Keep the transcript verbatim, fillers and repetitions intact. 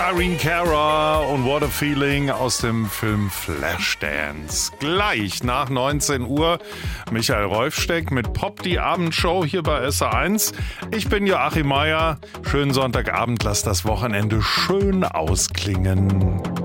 Irene Cara und What a Feeling aus dem Film Flashdance. Gleich nach neunzehn Uhr Michael Rolfsteck mit Pop, die Abendshow hier bei S R eins. Ich bin Joachim Meier. Schönen Sonntagabend, lasst das Wochenende schön ausklingen.